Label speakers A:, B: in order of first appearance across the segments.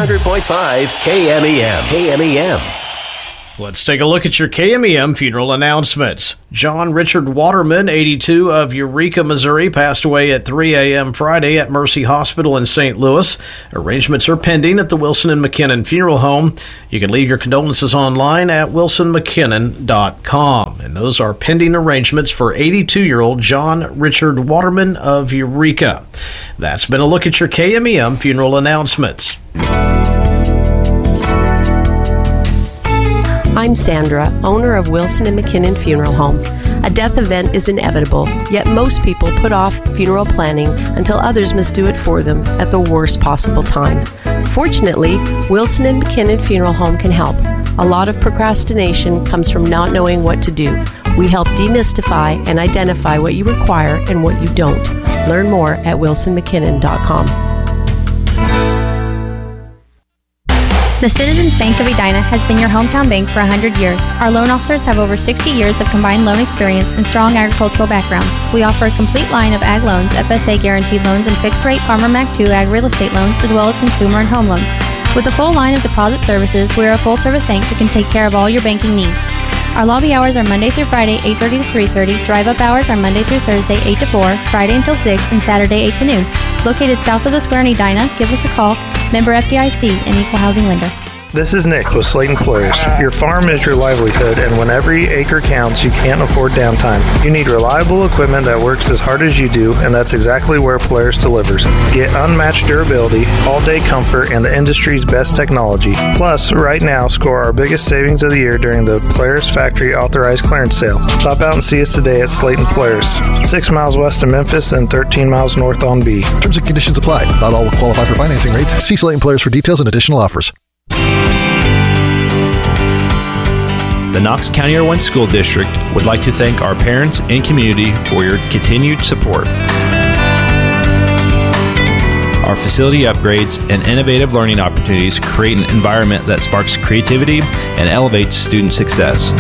A: 100.5 KMEM. KMEM.
B: Let's take a look at your KMEM funeral announcements. John Richard Waterman, 82, of Eureka, Missouri, passed away at 3 a.m. Friday at Mercy Hospital in St. Louis. Arrangements are pending at the Wilson and McKinnon Funeral Home. You can leave your condolences online at wilsonmckinnon.com. And those are pending arrangements for 82-year-old John Richard Waterman of Eureka. That's been a look at your KMEM funeral announcements.
C: I'm Sandra, owner of Wilson and McKinnon Funeral Home. A death event is inevitable, yet most people put off funeral planning until others must do it for them at the worst possible time. Fortunately, Wilson and McKinnon Funeral Home can help. A lot of procrastination comes from not knowing what to do. We help demystify and identify what you require and what you don't. Learn more at wilsonmckinnon.com.
D: The Citizens Bank of Edina has been your hometown bank for 100 years. Our loan officers have over 60 years of combined loan experience and strong agricultural backgrounds. We offer a complete line of ag loans, FSA guaranteed loans, and fixed-rate Farmer Mac 2 ag real estate loans, as well as consumer and home loans. With a full line of deposit services, we are a full-service bank that can take care of all your banking needs. Our lobby hours are Monday through Friday, 8:30 to 3:30. Drive-up hours are Monday through Thursday, 8 to 4, Friday until 6, and Saturday, 8 to noon. Located south of the square in Edina, give us a call. Member FDIC, an equal housing lender.
E: This is Nick with Slayton Polaris. Your farm is your livelihood, and when every acre counts, you can't afford downtime. You need reliable equipment that works as hard as you do, and that's exactly where Polaris delivers. Get unmatched durability, all-day comfort, and the industry's best technology. Plus, right now, score our biggest savings of the year during the Polaris Factory Authorized Clearance Sale. Stop out and see us today at Slayton Polaris, 6 miles west of Memphis and 13 miles north on B.
F: Terms and conditions apply. Not all will qualify for financing rates. See Slayton Polaris for details and additional offers.
G: The Knox County Irwin School District would like to thank our parents and community for your continued support. Our facility upgrades and innovative learning opportunities create an environment that sparks creativity and elevates student success.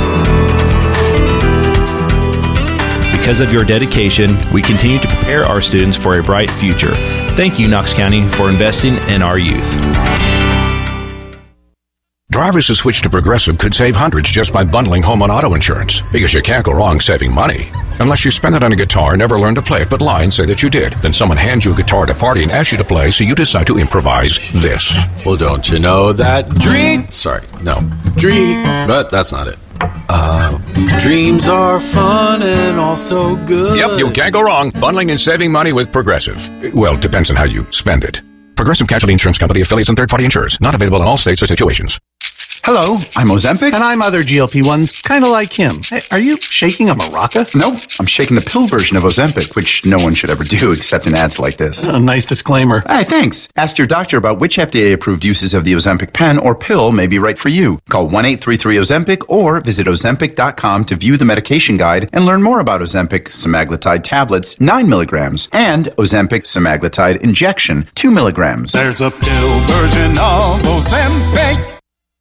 G: Because of your dedication, we continue to prepare our students for a bright future. Thank you, Knox County, for investing in our youth.
H: Drivers who switch to Progressive could save hundreds just by bundling home and auto insurance, because you can't go wrong saving money. Unless you spend it on a guitar, never learn to play it, but lie and say that you did. Then someone hands you a guitar at a party and asks you to play, so you decide to improvise this.
I: Well, don't you know that but that's not it. Dreams are fun and also good.
H: Yep, you can't go wrong bundling and saving money with Progressive. Well, it depends on how you spend it. Progressive Casualty Insurance Company, affiliates, and third-party insurers. Not available in all states or situations.
J: Hello, I'm Ozempic. And I'm other GLP-1s, kind of like him. Hey, are you shaking a maraca?
K: No, I'm shaking the pill version of Ozempic, which no one should ever do except in ads like this.
J: Nice disclaimer.
K: Hey, thanks. Ask your doctor about which FDA-approved uses of the Ozempic pen or pill may be right for you. Call 1-833-OZEMPIC or visit Ozempic.com to view the medication guide and learn more about Ozempic semaglutide tablets, 9 milligrams, and Ozempic semaglutide injection, 2 milligrams.
L: There's a pill version of Ozempic.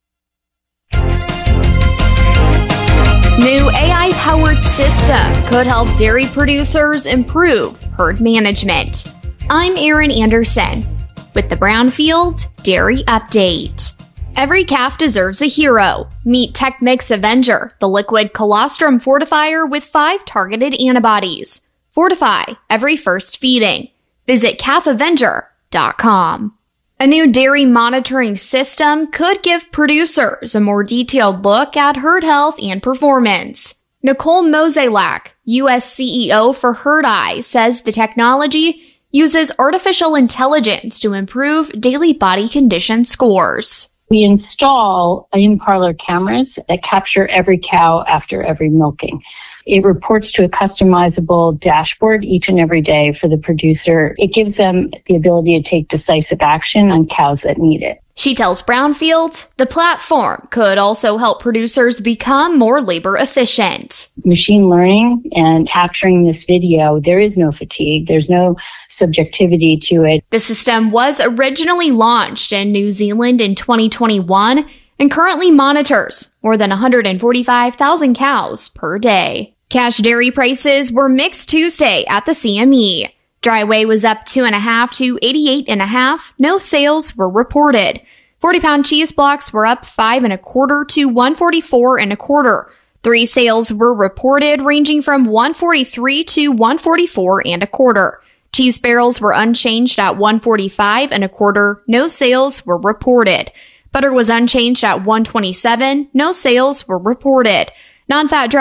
M: New AI-powered system could help dairy producers improve herd management. I'm Erin Anderson with the Brownfield Dairy Update. Every calf deserves a hero. Meet TechMix Avenger, the liquid colostrum fortifier with 5 targeted antibodies. Fortify every first feeding. Visit calfavenger.com. A new dairy monitoring system could give producers a more detailed look at herd health and performance. Nicole Moselak, U.S. CEO for Herd Eye, says the technology uses artificial intelligence to improve daily body condition scores.
N: We install in-parlor cameras that capture every cow after every milking. It reports to a customizable dashboard each and every day for the producer. It gives them the ability to take decisive action on cows that need it.
M: She tells Brownfield the platform could also help producers become more labor efficient.
N: Machine learning and capturing this video, there is no fatigue. There's no subjectivity to it.
M: The system was originally launched in New Zealand in 2021 and currently monitors more than 145,000 cows per day. Cash dairy prices were mixed Tuesday at the CME. Dry whey was up 2.5 to 88.5. No sales were reported. 40-pound cheese blocks were up 5.25 to 144.25. 3 sales were reported, ranging from 143 to 144.25. Cheese barrels were unchanged at 145.25. No sales were reported. Butter was unchanged at 127. No sales were reported. Non-fat dry